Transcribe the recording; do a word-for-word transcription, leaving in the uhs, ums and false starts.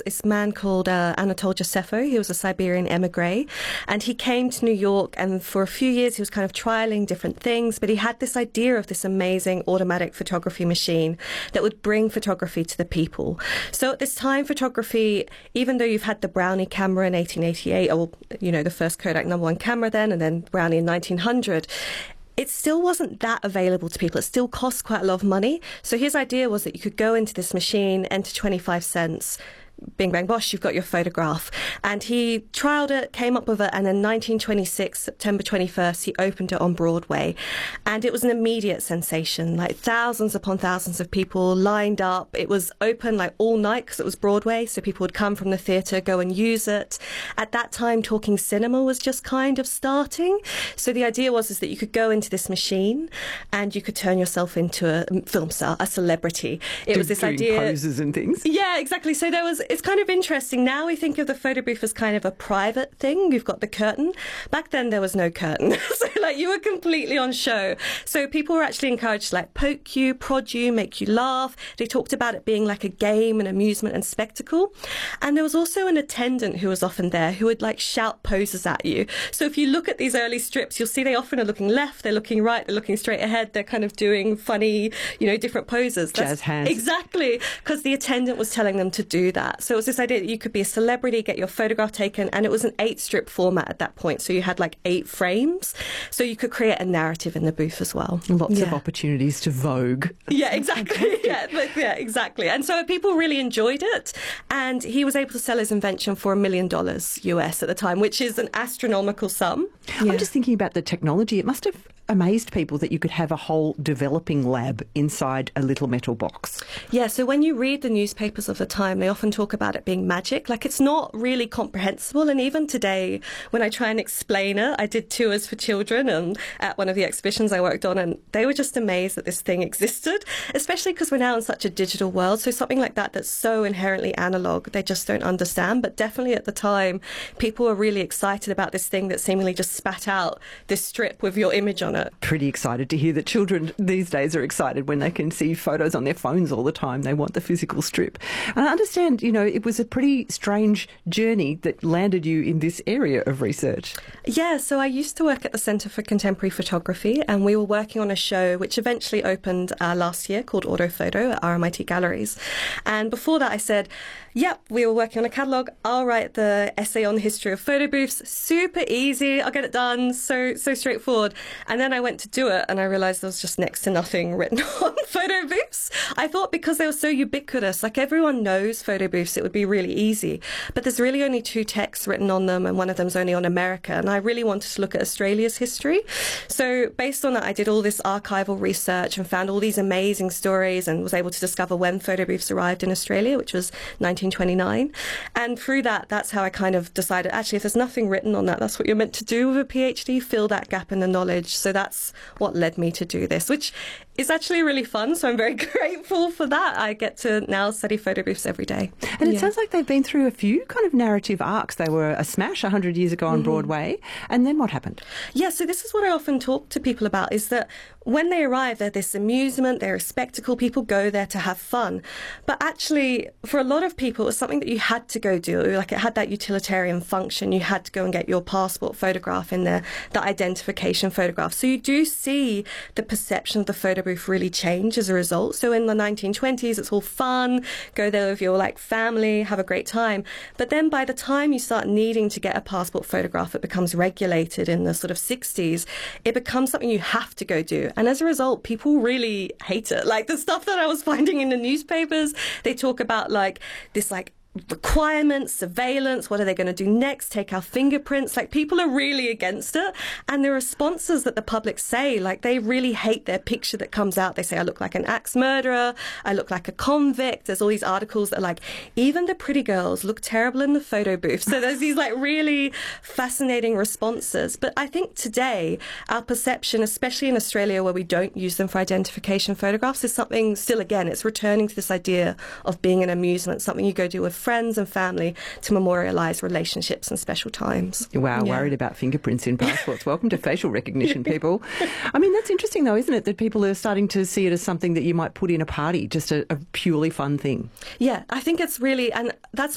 this, this man called uh, Anatol Josepho. He was a Siberian emigre, and he came to New York, and for a few years he was kind of trialing different things, but he had this idea of this amazing automatic photography machine that would bring photography to the people. So at this time, photography, even though you've had the Brownie camera in eighteen eighty-eight, or, you know, the first Kodak number one camera then, and then Brownie in nineteen hundred, it still wasn't that available to people. It still cost quite a lot of money. So his idea was that you could go into this machine, enter twenty-five cents, bing, bang, bosh, you've got your photograph. And he trialled it, came up with it, and in nineteen twenty-six, September twenty-first, he opened it on Broadway. And it was an immediate sensation, like thousands upon thousands of people lined up. It was open like all night because it was Broadway, so people would come from the theatre, go and use it. At that time, talking cinema was just kind of starting. So the idea was is that you could go into this machine and you could turn yourself into a film star, a celebrity. It Do, was this doing idea... poses and things? Yeah, exactly. So there was... It's kind of interesting. Now we think of the photo booth as kind of a private thing. You've got the curtain. Back then, there was no curtain. So, like, you were completely on show. So people were actually encouraged to, like, poke you, prod you, make you laugh. They talked about it being like a game and amusement and spectacle. And there was also an attendant who was often there who would, like, shout poses at you. So if you look at these early strips, you'll see they often are looking left, they're looking right, they're looking straight ahead. They're kind of doing funny, you know, different poses. That's, jazz hands. Exactly, because the attendant was telling them to do that. So it was this idea that you could be a celebrity, get your photograph taken, and it was an eight-strip format at that point. So you had like eight frames. So you could create a narrative in the booth as well. Lots yeah. of opportunities to vogue. Yeah, exactly. yeah, but, yeah, exactly. And so people really enjoyed it. And he was able to sell his invention for a million dollars U S at the time, which is an astronomical sum. Yeah. I'm just thinking about the technology. It must have amazed people that you could have a whole developing lab inside a little metal box. Yeah, so when you read the newspapers of the time, they often talk about it being magic. Like, it's not really comprehensible. And even today, when I try and explain it, I did tours for children and at one of the exhibitions I worked on, and they were just amazed that this thing existed, especially because we're now in such a digital world. So something like that that's so inherently analog, they just don't understand. But definitely at the time, people were really excited about this thing that seemingly just spat out this strip with your image on it. Pretty excited to hear that children these days are excited when they can see photos on their phones all the time. They want the physical strip. And I understand, you know, it was a pretty strange journey that landed you in this area of research. Yeah, so I used to work at the Centre for Contemporary Photography, and we were working on a show which eventually opened uh, last year called Autophoto at R M I T Galleries. And before that I said, yep, we were working on a catalogue. I'll write the essay on the history of photo booths. Super easy. I'll get it done. So, so straightforward. And then I went to do it and I realised there was just next to nothing written on photo booths. I thought because they were so ubiquitous, like everyone knows photo booths, it would be really easy. But there's really only two texts written on them, and one of them's only on America. And I really wanted to look at Australia's history. So based on that, I did all this archival research and found all these amazing stories and was able to discover when photo booths arrived in Australia, which was nineteen twenty-nine. And through that, that's how I kind of decided, actually, if there's nothing written on that, that's what you're meant to do with a PhD, fill that gap in the knowledge. So that's what led me to do this, which is actually really fun. So I'm very grateful for that. I get to now study photo booths every day. And it yeah. sounds like they've been through a few kind of narrative arcs. They were a smash one hundred years ago on mm-hmm. Broadway. And then what happened? Yeah, so this is what I often talk to people about, is that when they arrive, they're this amusement, they're a spectacle, people go there to have fun. But actually, for a lot of people, it was something that you had to go do. Like, it had that utilitarian function. You had to go and get your passport photograph in there, the identification photograph. So you do see the perception of the photo booth really change as a result. So in the nineteen twenties, it's all fun, go there with your like family, have a great time. But then by the time you start needing to get a passport photograph, it becomes regulated in the sort of sixties. It becomes something you have to go do. And as a result, people really hate it. Like the stuff that I was finding in the newspapers, they talk about like this like requirements, surveillance, what are they going to do next, take our fingerprints. Like, people are really against it. And the responses that the public say, like, they really hate their picture that comes out. They say, I look like an axe murderer, I look like a convict. There's all these articles that are like, even the pretty girls look terrible in the photo booth. So there's these like really fascinating responses. But I think today our perception, especially in Australia where we don't use them for identification photographs, is something still, again, it's returning to this idea of being an amusement, something you go do with friends and family to memorialise relationships and special times. Wow, yeah. Worried about fingerprints in passports. Welcome to facial recognition, people. I mean, that's interesting though, isn't it, that people are starting to see it as something that you might put in a party, just a, a purely fun thing. Yeah, I think it's really, and that's